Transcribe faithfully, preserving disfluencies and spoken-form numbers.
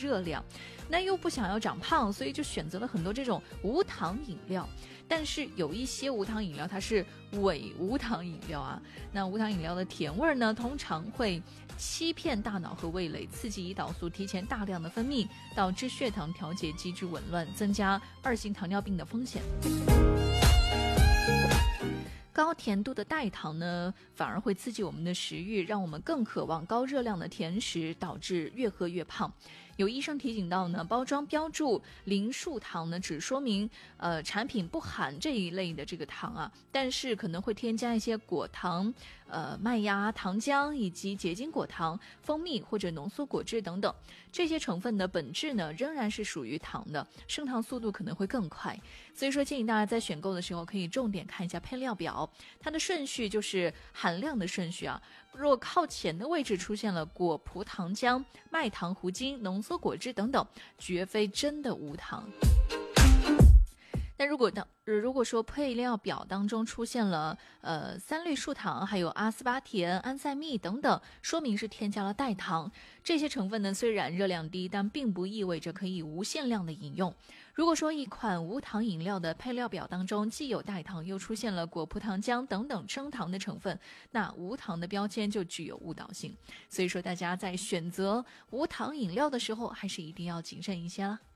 热量，那又不想要长胖，所以就选择了很多这种无糖饮料。但是有一些无糖饮料它是伪无糖饮料啊，那无糖饮料的甜味呢，通常会欺骗大脑和味蕾，刺激胰岛素提前大量的分泌，导致血糖调节机制紊乱，增加二型糖尿病的风险。高甜度的代糖呢，反而会刺激我们的食欲，让我们更渴望高热量的甜食，导致越喝越胖。有医生提醒到呢，包装标注零数糖呢，只说明呃产品不含这一类的这个糖啊，但是可能会添加一些果糖、呃麦芽糖浆以及结晶果糖、蜂蜜或者浓缩果汁等等，这些成分的本质呢仍然是属于糖的，升糖速度可能会更快。所以说建议大家在选购的时候可以重点看一下配料表，它的顺序就是含量的顺序啊。若靠前的位置出现了果葡糖浆、麦糖糊精、浓缩果汁等等，绝非真的无糖。但如果当如果说配料表当中出现了呃三氯树糖，还有阿斯巴甜、安赛蜜等等，说明是添加了代糖。这些成分呢虽然热量低，但并不意味着可以无限量的饮用。如果说一款无糖饮料的配料表当中既有代糖，又出现了果葡糖浆等等升糖的成分，那无糖的标签就具有误导性。所以说大家在选择无糖饮料的时候，还是一定要谨慎一些啦。